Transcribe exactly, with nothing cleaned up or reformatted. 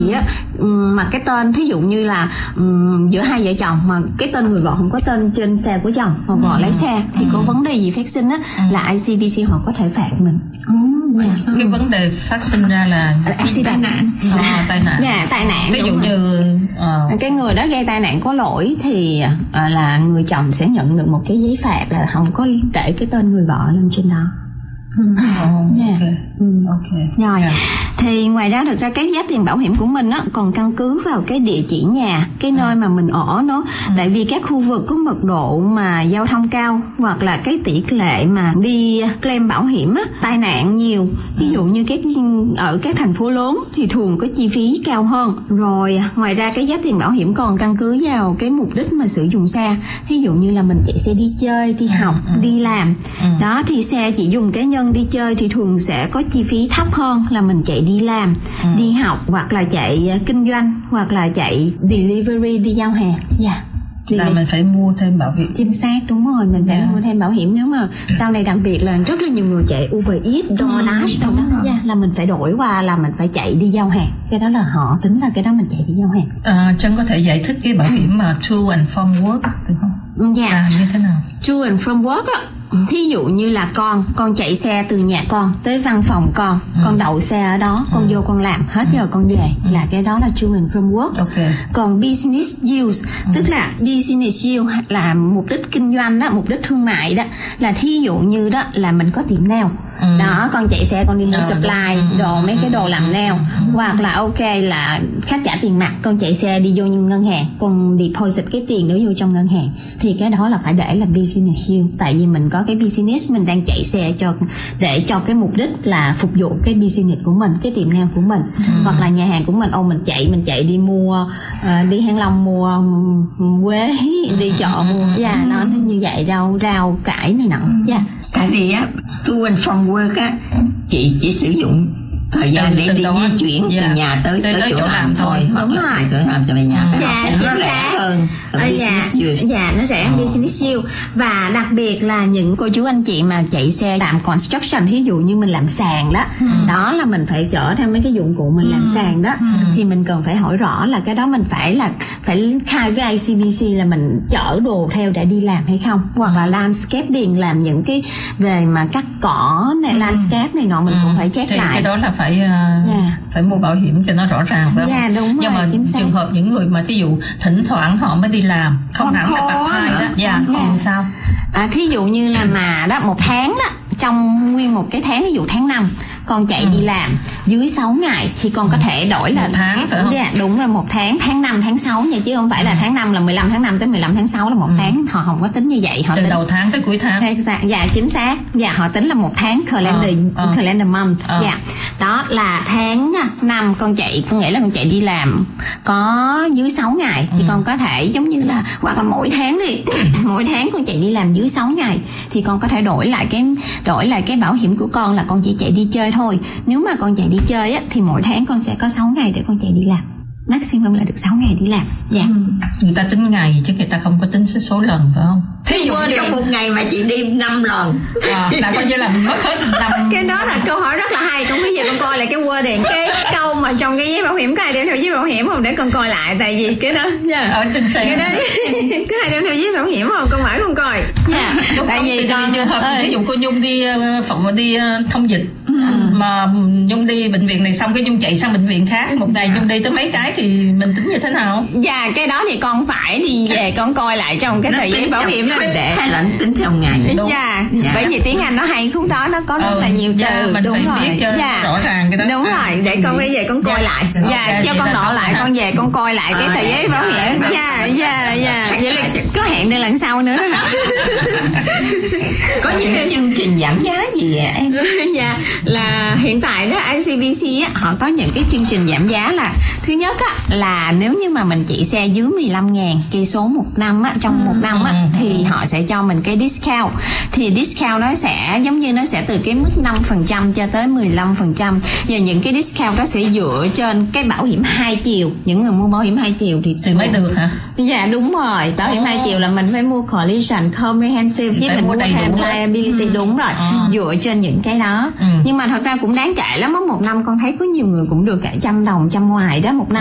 mà cái tên thí dụ như là um, giữa hai vợ chồng mà cái tên người vợ không có tên trên xe của chồng mà vợ lái xe thì ừ. có vấn đề gì phát sinh á ừ. là i xê bê xê họ có thể phạt mình. Oh, yeah. Cái vấn đề phát sinh ra là tai nạn, oh, tai nạn, yeah, tai nạn. Ví dụ như uh... cái người đó gây tai nạn có lỗi thì uh, là người chồng sẽ nhận được một cái giấy phạt là không có để cái tên người vợ lên trên đó. Oh, yeah. Okay. Ừ. Okay. Rồi Yeah. thì ngoài ra thực ra cái giá tiền bảo hiểm của mình á còn căn cứ vào cái địa chỉ nhà, cái nơi mà mình ở nó. Ừ. Tại vì các khu vực có mật độ mà giao thông cao hoặc là cái tỷ lệ mà đi claim bảo hiểm á, tai nạn nhiều. Ví dụ như các ở các thành phố lớn thì thường có chi phí cao hơn. Rồi ngoài ra cái giá tiền bảo hiểm còn căn cứ vào cái mục đích mà sử dụng xe. Ví dụ như là mình chạy xe đi chơi, đi học, ừ. đi làm. Ừ. Đó thì xe chỉ dùng cá nhân đi chơi thì thường sẽ có chi phí thấp hơn là mình chạy đi làm, ừ. đi học hoặc là chạy kinh doanh hoặc là chạy delivery, đi giao hàng. Dạ. Yeah. Là mình phải mua thêm bảo hiểm. Chính xác, đúng rồi, mình phải yeah. mua thêm bảo hiểm. Nếu mà sau này đặc biệt là rất là nhiều người chạy Uber Eats, DoorDash đâu đó yeah, là mình phải đổi qua là mình phải chạy đi giao hàng. Cái đó là họ tính là cái đó mình chạy đi giao hàng. À, Trân có thể giải thích cái bảo hiểm mà to and from work được không? Dạ. À, như thế nào? To and from work á, thí dụ như là con con chạy xe từ nhà con tới văn phòng con, ừ. con đậu xe ở đó, con ừ. vô con làm hết giờ con về, ừ. là cái đó là to and from work. Okay. Còn business use, ừ. tức là business use là mục đích kinh doanh đó, mục đích thương mại đó, là thí dụ như đó là mình có tiệm nail. Ừ. Đó, con chạy xe con đi mua supply đồ, mấy cái đồ làm nail, hoặc là ok là khách trả tiền mặt, con chạy xe đi vô ngân hàng, con deposit cái tiền đó vô trong ngân hàng, thì cái đó là phải để là business use. Tại vì mình có cái business, mình đang chạy xe cho để cho cái mục đích là phục vụ cái business của mình, cái tiệm nail của mình, ừ. hoặc là nhà hàng của mình. Ô mình chạy mình chạy đi mua uh, đi Hạ Long mua um, quế, đi chợ mua, dạ yeah, nó như vậy, rau rau cải này nọ, dạ. Yeah. Tại vì á to and from work á, chị chỉ sử dụng thời gian để đi di chuyển từ yeah. nhà tới tới, tới chỗ, chỗ làm thôi, hoặc đúng là rồi. từ chỗ làm cho về nhà. Dạ, nó rẻ hơn à, business dạ, use. Dạ, nó rẻ hơn oh. business use. Và đặc biệt là những cô chú anh chị mà chạy xe làm construction, ví dụ như mình làm sàn đó, ừ. đó là mình phải chở theo mấy cái dụng cụ mình ừ. làm sàn đó, ừ. thì mình cần phải hỏi rõ là cái đó mình phải là phải khai với i xê bê xê là mình chở đồ theo để đi làm hay không, hoặc là landscaping, làm những cái về mà cắt cỏ này, ừ. landscape này nọ, mình ừ. cũng phải check thì lại. Cái đó là phải uh, yeah. phải mua bảo hiểm cho nó rõ ràng, phải không? Yeah, đúng nhưng rồi, mà trường hợp những người mà thí dụ thỉnh thoảng họ mới đi làm, không hẳn là part-time đó, dạ, yeah, còn sao? À, thí dụ như là mà đó một tháng đó, trong nguyên một cái tháng, ví dụ tháng năm con chạy ừ. đi làm dưới sáu ngày thì con có thể đổi là một tháng, phải không? Dạ, đúng rồi, một tháng, tháng năm, tháng sáu nha, chứ không phải là tháng năm là mười lăm tháng năm tới mười lăm tháng sáu là một ừ. tháng. Họ không có tính như vậy, họ từ tính đầu tháng tới cuối tháng. Exact, dạ, chính xác. Dạ, họ tính là một tháng calendar ờ, ờ. calendar month. Ờ. Dạ. Đó là tháng năm con chạy, con nghĩ là con chạy đi làm có dưới sáu ngày thì ừ. con có thể giống như là, hoặc là mỗi tháng đi mỗi tháng con chạy đi làm dưới sáu ngày thì con có thể đổi lại cái đổi lại cái bảo hiểm của con là con chỉ chạy đi chơi thôi. Nếu mà con chạy đi chơi á thì mỗi tháng con sẽ có sáu ngày để con chạy đi làm, maximum là được sáu ngày đi làm. Dạ. Ừ. Người ta tính ngày chứ người ta không có tính số lần, phải không? Thí dụ trong một ngày mà chị đi năm lần à, là coi như là mình mất hết năm. Cái đó là câu hỏi rất là hay. Con bây giờ con coi lại cái wording, cái câu mà trong cái giấy bảo hiểm có ai đem theo giấy bảo hiểm không, để con coi lại. Tại vì cái đó yeah. ở trên xe cái đó có ai đem theo giấy bảo hiểm không, con hỏi con coi. Yeah. Tại không, vì con trường hợp ví dụ cô Nhung đi phòng đi thông dịch ừ. mà Nhung đi bệnh viện này xong cái Nhung chạy sang bệnh viện khác, một ngày Nhung đi tới mấy cái thì mình tính như thế nào? Dạ, cái đó thì con phải đi về con coi lại trong cái thời gian bảo hiểm đó để hay là tính theo ngày. Đúng. Dạ. dạ, bởi vì tiếng Anh nó hay khúc đó, nó có rất là nhiều từ. Dạ, mình đúng phải rồi. biết cho dạ. rõ ràng cái đó. Đúng à. rồi, để con bây giờ con coi dạ. lại. Dạ, okay, cho con nọ lại, con về con coi lại cái tờ giấy bảo hiểm. Dạ, dạ, dạ. Vậy là có hẹn để lần sau nữa đó. Có những chương trình giảm giá gì vậy em? Dạ, là hiện tại đó i xê bê xê á, họ có những cái chương trình giảm giá là thứ nhất á là nếu như mà mình chạy xe dưới mười lăm ngàn cây số một năm á, trong một năm á, thì họ sẽ cho mình cái discount. Thì discount nó sẽ giống như nó sẽ từ cái mức năm phần trăm cho tới mười lăm phần trăm. Và những cái discount đó sẽ dựa trên cái bảo hiểm hai chiều. Những người mua bảo hiểm hai chiều thì thì mới được hả? Dạ đúng rồi, bảo hiểm hai chiều là mình phải mua collision comprehensive với mình mua thêm liability. Ừ. Đúng rồi, à. Dựa trên những cái đó. Ừ. Nhưng mà thật ra cũng đáng kể lắm á, một năm con thấy có nhiều người cũng được cả trăm đồng trăm ngoài đó một năm.